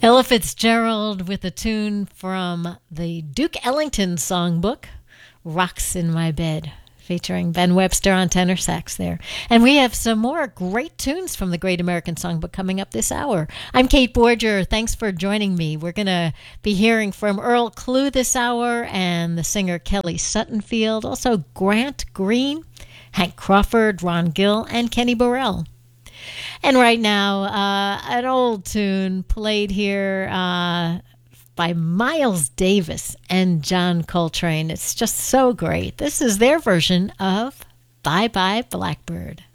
Ella Fitzgerald with a tune from the Duke Ellington songbook, Rocks in My Bed, featuring Ben Webster on tenor sax there. And we have some more great tunes from the Great American Songbook coming up this hour. I'm Kate Borger. Thanks for joining me. We're going to be hearing from Earl Klugh this hour and the singer Kelly Suttonfield, also Grant Green, Hank Crawford, Ron Gill, and Kenny Burrell. And right now, an old tune played here by Miles Davis and John Coltrane. It's just so great. This is their version of Bye Bye Blackbird.